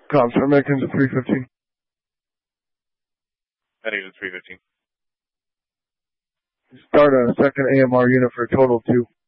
Comms for Americans at 315. Heading to 315. Start a second AMR unit for a total of 2.